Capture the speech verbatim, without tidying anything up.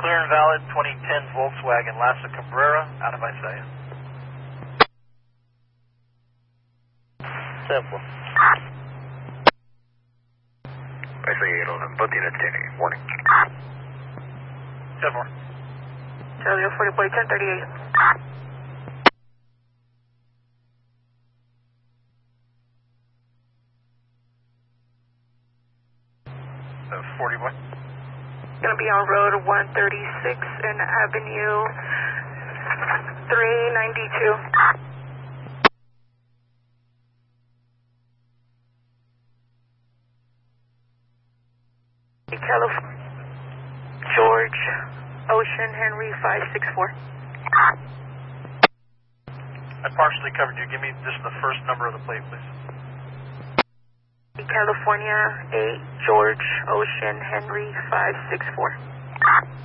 Clear and valid, twenty ten Volkswagen Lassa Cabrera, out of Isaiah. Simple. Isaiah eight oh nine, both units standing, warning. ten four. Charlie forty boy ten thirty-eight. Uh, forty boy. Gonna be on road one thirty-six and Avenue three ninety-two. California, George, Ocean, Henry five six four. I partially covered you. Give me just the first number of the plate, please. California eight, George, Ocean, Henry five six four.